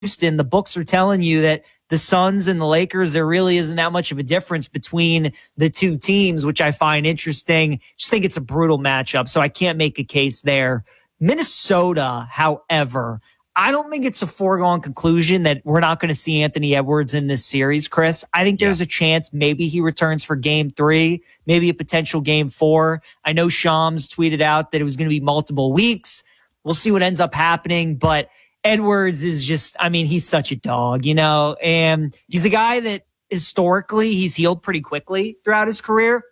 Houston, the books are telling you that the Suns and the Lakers, there really isn't that much of a difference between the two teams, which I find interesting. Just think it's a brutal matchup, so I can't make a case there. Minnesota, however, I don't think it's a foregone conclusion that we're not going to see Anthony Edwards in this series, Chris. I think there's a chance maybe he returns for game 3, maybe a potential game 4. I know Shams tweeted out that it was going to be multiple weeks. We'll see what ends up happening, but Edwards is just, I mean, he's such a dog, and he's a guy that historically he's healed pretty quickly throughout his career.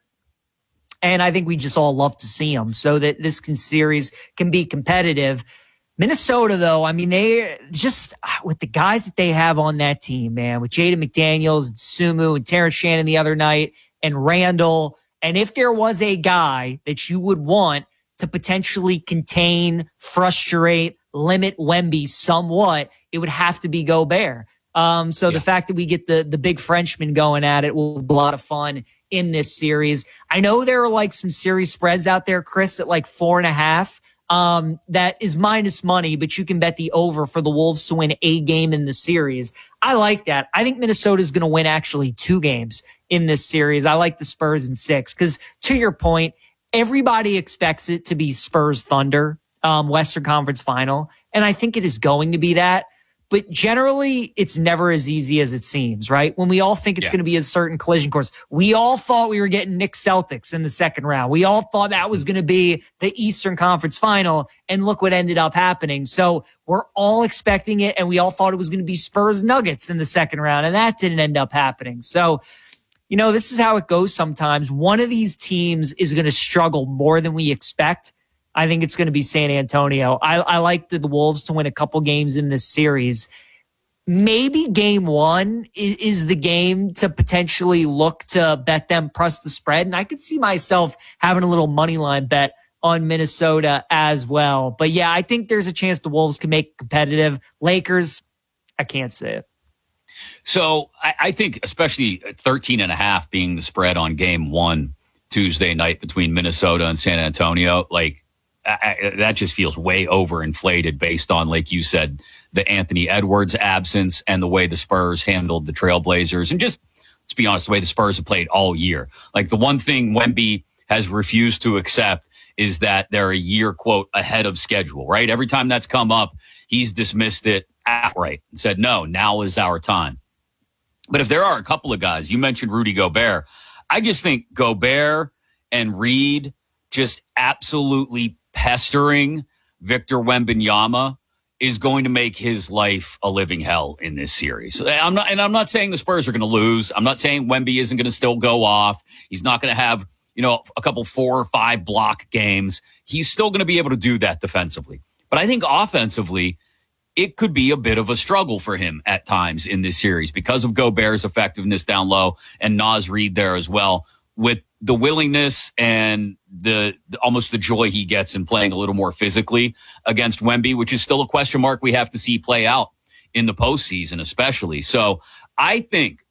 And I think we just all love to see him so that this series can be competitive. Minnesota, though, I mean, they just, with the guys that they have on that team, man, with Jaden McDaniels and Sumu and Terrence Shannon the other night and Randall. And if there was a guy that you would want to potentially contain, frustrate, limit Wemby somewhat, it would have to be Gobert. The fact that we get the big Frenchman going at it will be a lot of fun in this series. I know there are like some series spreads out there, Chris, at like 4.5. That is minus money, but you can bet the over for the Wolves to win a game in the series. I like that. I think Minnesota is going to win actually 2 games in this series. I like the Spurs in 6 because, to your point, everybody expects it to be Spurs Thunder, Western Conference Final, and I think it is going to be that. But generally, it's never as easy as it seems, right? When we all think it's going to be a certain collision course, we all thought we were getting Knicks Celtics in the second round. We all thought that was going to be the Eastern Conference Final, and look what ended up happening. So we're all expecting it, and we all thought it was going to be Spurs Nuggets in the second round, and that didn't end up happening. So, this is how it goes sometimes. One of these teams is going to struggle more than we expect. I think it's going to be San Antonio. I like the Wolves to win a couple games in this series. Maybe game 1 is the game to potentially look to bet them plus the spread. And I could see myself having a little money line bet on Minnesota as well. But yeah, I think there's a chance the Wolves can make it competitive. Lakers, I can't say it. So I think especially 13.5 being the spread on game 1 Tuesday night between Minnesota and San Antonio, that just feels way overinflated based on, like you said, the Anthony Edwards absence and the way the Spurs handled the Trailblazers. And just, let's be honest, the way the Spurs have played all year. Like, the one thing Wemby has refused to accept is that they're a year, quote, ahead of schedule, right? Every time that's come up, he's dismissed it outright and said, no, now is our time. But if there are a couple of guys, you mentioned Rudy Gobert, I just think Gobert and Reed just absolutely pestering Victor Wembanyama is going to make his life a living hell in this series. I'm not saying the Spurs are going to lose. I'm not saying Wemby isn't going to still go off. He's not going to have, a couple 4 or 5 block games. He's still going to be able to do that defensively. But I think offensively, it could be a bit of a struggle for him at times in this series because of Gobert's effectiveness down low and Naz Reid there as well, with the willingness and the almost the joy he gets in playing a little more physically against Wemby, which is still a question mark we have to see play out in the postseason, especially. So I think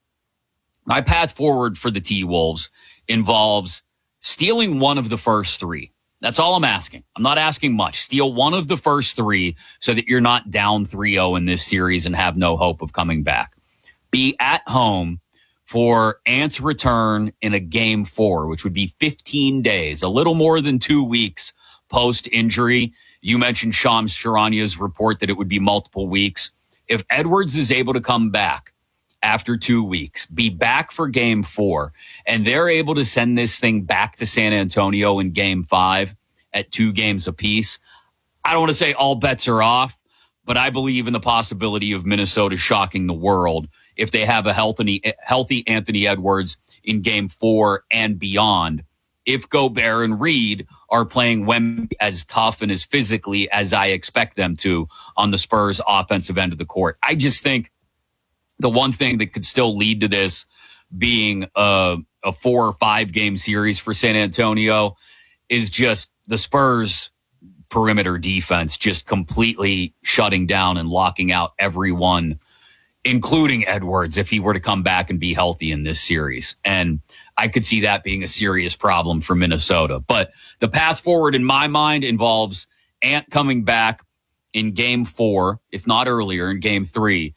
my path forward for the T-Wolves involves stealing one of the first 3. That's all I'm asking. I'm not asking much. Steal one of the first 3 so that you're not down 3-0 in this series and have no hope of coming back. Be at home for Ant's return in a game 4, which would be 15 days, a little more than 2 weeks post-injury. You mentioned Shams Charania's report that it would be multiple weeks. If Edwards is able to come back after 2 weeks, be back for game 4, and they're able to send this thing back to San Antonio in game 5 at 2 games apiece, I don't want to say all bets are off, but I believe in the possibility of Minnesota shocking the world if they have a healthy Anthony Edwards in game 4 and beyond. If Gobert and Reed are playing Wemby as tough and as physically as I expect them to on the Spurs offensive end of the court. I just think the one thing that could still lead to this being a 4 or 5 game series for San Antonio is just the Spurs perimeter defense just completely shutting down and locking out everyone, including Edwards, if he were to come back and be healthy in this series. And I could see that being a serious problem for Minnesota. But the path forward in my mind involves Ant coming back in game 4, if not earlier in game 3,